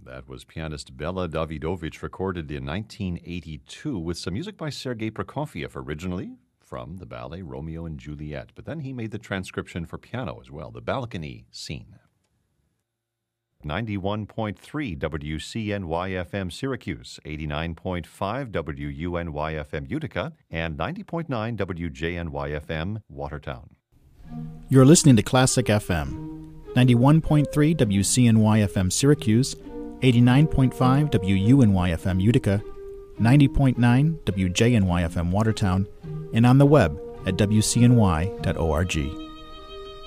That was pianist Bela Davidovich, recorded in 1982 with some music by Sergei Prokofiev, originally from the ballet Romeo and Juliet. But then he made the transcription for piano as well, the balcony scene. 91.3 WCNY-FM Syracuse, 89.5 WUNY-FM Utica, and 90.9 WJNY-FM Watertown. You're listening to Classic FM, 91.3 WCNY-FM Syracuse, 89.5 WUNY-FM Utica, 90.9 WJNY-FM Watertown, and on the web at WCNY.org.